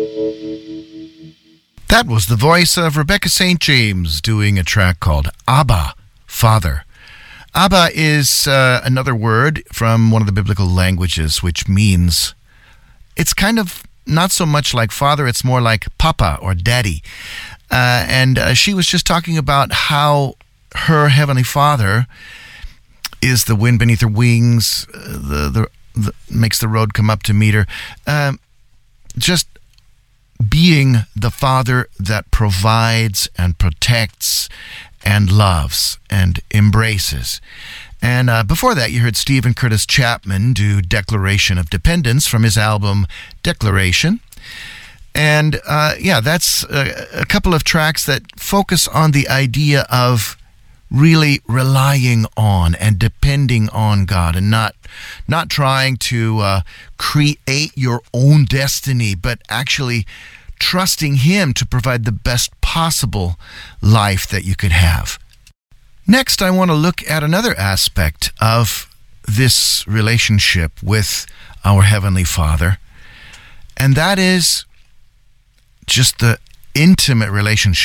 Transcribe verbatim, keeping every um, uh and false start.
That was the voice of Rebecca Saint James doing a track called Abba, Father. Abba is uh, another word from one of the biblical languages, which means it's kind of not so much like father, it's more like papa or daddy. Uh, and uh, she was just talking about how her heavenly Father is the wind beneath her wings, uh, the, the, the makes the road come up to meet her. Um, just being the Father that provides and protects and loves and embraces. And uh, before that, you heard Stephen Curtis Chapman do Declaration of Dependence from his album Declaration. And uh, yeah, that's a, a couple of tracks that focus on the idea of really relying on and depending on God, and not not trying to uh, create your own destiny, but actually trusting Him to provide the best possible life that you could have. Next, I want to look at another aspect of this relationship with our Heavenly Father, and that is just the intimate relationship